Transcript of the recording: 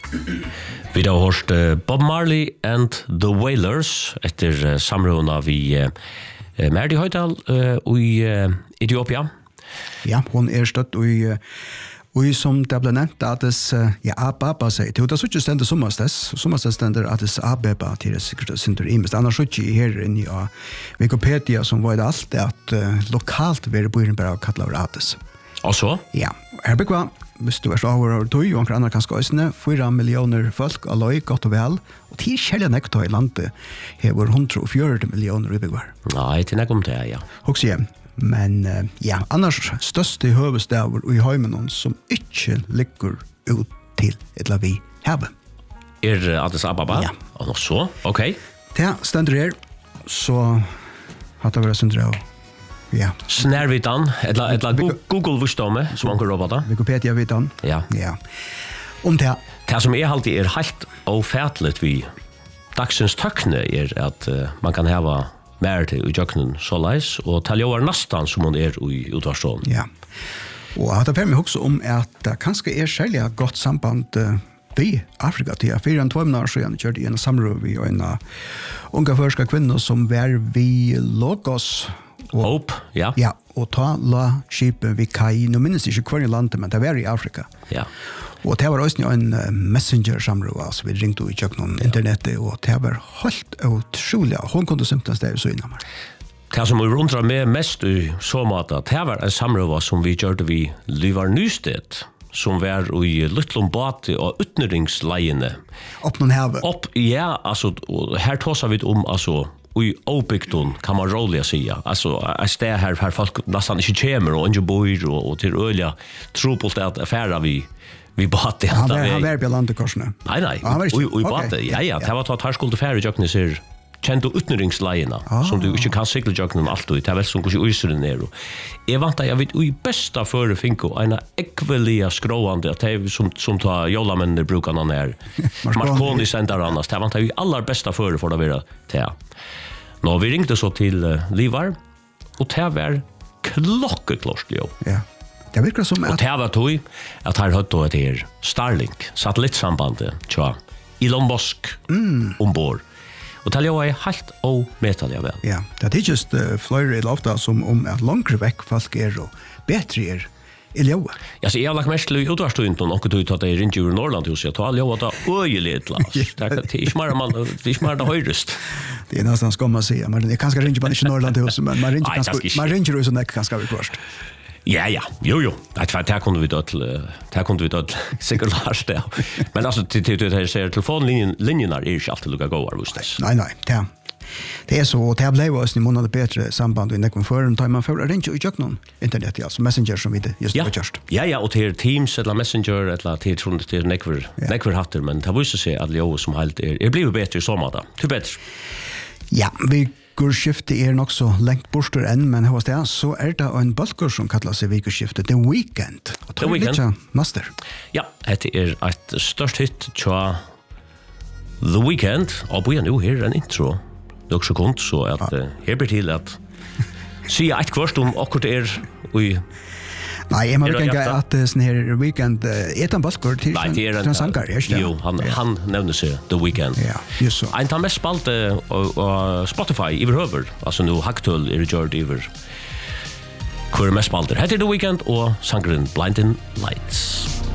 Vi har hørt Bob Marley and The Wailers etter samrådene vi Merdi Høydal i Etiopia. Ja, hon støtt og som det ble nevnt at det Ababa sier til, det så ikke stendet sommerstess stender at det Ababa til det sikkert sinter imest. Annars så ikke her inne i Wikipedia som var det alt at lokalt vil byen bare kattla over Ades. Og så? Ja, her bekva, hvis du over tog, og anker andre kanskje øsene, 4 millioner folk av løy, godt og vel, og til kjellige nekta i landet hever 140 millioner ubegvar. Nei, til nek om det, ja. Hoks hjem. Men ja, annars største høvestaver i heimen som ikke ligger ut til et la vi heve. Addis Ababa? Ja. Og så, ok. Det stender her, så hatt det vært syndre av. Ja. Snærvitan, etla Google-vurstomme, som man kan råpa da. Wikipedia-vitan. Ja. Ja. Om det. Det som alltid helt ofertligt vi dagsens tøkne at man kan heva mer til i jøkkenen så leis, og til jo nastan som hun i utvarstående. Ja. Og jeg har ferdig også om at det kanskje særlig godt samband vi Afrika til. 4-2 år siden kjørte en samråd vi og en unge førske kvinner som var vi Lagos. Hope, ja. Ja, og ta la skipet vi kai, nå minnes ikke hver i landet, men det var i Afrika. Ja. Og det var også en messenger-samråd, altså vi ringte og kjøkte noen internettet, og det var helt utrolig. Hun kunne simpelthen stå så innan meg. Det som vi undrar med mest i så måte, det var en samråd som vi gjørte vi Lyvar Nysted, som var i Lytlom Bate og utnøringsleiene. Opp noen heve? Ja, altså, her tåser vi om, altså, i Obygton kan man roligt säga. Alltså ett sted här folk nästan inte kommer och inte bor och till öliga trupult att affära vi bad det. Han var på landekorsene. Nej. Vi bad det. Ja, det var att här skulle affära jökna sig kjent utnøringsleiene som du ikke kan sikle jökna allt ut. Det är väl som kanske ösre ner. Jag vant att jag vet i bästa före finko en ekvelia skråande att det som tar jollamänner brukar han ner. Marconi sänder annars. Det vant att i allra bästa före för det vara till. Nå, vi ringte så til Livar, og det var klokkeklart, jo. Ja, det virker som at... Og det var tog at her høtte et her Starlink, satellittsambandet, tja, Elon Musk, ombord. Og det var helt og metallig vel. Ja, det er just flere eller ofte som om at langere vekk folk og bedre i Ljoa. Ja, så jeg har lagt mest til utvarstøynt og noe tog at jeg rinner ur Norrland hos jeg tar Ljoa da øyelig et eller annet. Det er ikke mer det høyrest. Det er nesten skomma å si. Jeg kanskje rinner bare ikke Norrland hos, men man rinner jo sånn jeg kanskje vi kvart. Ja, jo. Det kunde vi død sikkert lars det. Men altså, til telefonlinjerna ikke alltid lukka gåar hos det. Nei, det er så, og det ble jo også i måneder bedre samband i nekven før, tar man før å ringe og gjøre noen internett, altså Messenger som vi just har kjørst. Ja, og til Teams, eller Messenger, eller til nekver hatter, men det viser seg at Leo som helt blir bedre i sommer da. Til bedre. Ja, vi Vigurskiftet nok så lengt borster enn, men hos det så det en balkur som kallar seg Vigurskiftet, The Weekend. Og The Weekend. Master. Ja, det et størst hit tja The Weekend, og bøyer nå her en intro. Nok sekund, så at her blir til at sier et kvart om akkurat og nei, jeg må ikke engang at sånn her Weekend en balkur til en sanger, ikke det? Jo, han nevner seg The Weekend. Ja, just så. En tar mest spalte og Spotify iverhøver, altså nå haktøll gjort iver hvor mest spalter. Hette The Weekend og sangeren Blinding Lights.